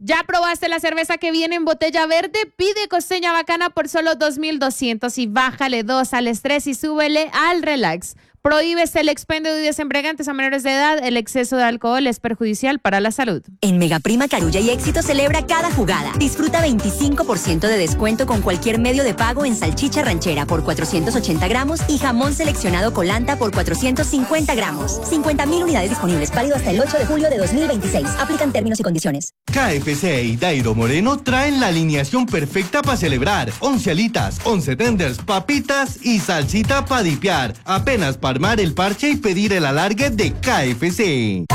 ¿Ya probaste la cerveza que viene en botella verde? Pide Costeña Bacana por solo 2.200 y bájale 2 al estrés y súbele al relax. Prohíbes el expendio de bebidas embriagantes a menores de edad. El exceso de alcohol es perjudicial para la salud. En Megaprima, Carulla y Éxito celebra cada jugada. Disfruta 25% de descuento con cualquier medio de pago en salchicha ranchera por 480 gramos y jamón seleccionado Colanta por 450 gramos. 50.000 unidades disponibles. Válido hasta el 8 de julio de 2026. Aplican términos y condiciones. KFC y Dairo Moreno traen la alineación perfecta para celebrar. 11 alitas, 11 tenders, papitas y salsita para dipear. Apenas para armar el parche y pedir el alargue de KFC.